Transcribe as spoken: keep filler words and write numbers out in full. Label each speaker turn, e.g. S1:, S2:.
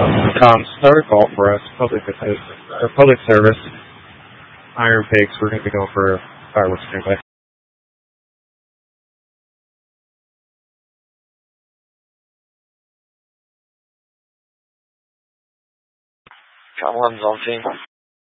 S1: Um, start a call for us, public uh, public service, Iron Pigs. We're going to be going for fireworks anyway.
S2: Come on, Zonty.